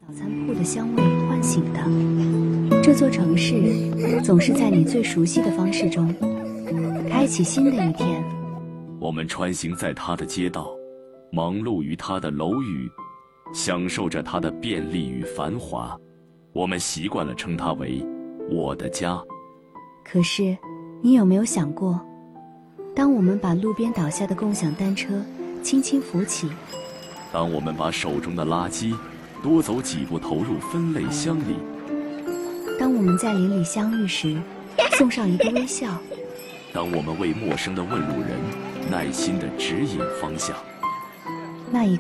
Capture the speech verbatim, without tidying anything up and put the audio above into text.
早餐铺的香味唤醒的。这座城市总是在你最熟悉的方式中，开启新的一天。 我们穿行在它的街道，忙碌于它的楼宇，享受着它的便利与繁华。我们习惯了称它为我的家。 可是，你有没有想过，当我们把路边倒下的共享单车轻轻扶起， 当我们把手中的垃圾多走几步投入分类箱里， 当我们在邻里相遇时送上一个微笑， 当我们为陌生的问路人耐心地指引方向， 那一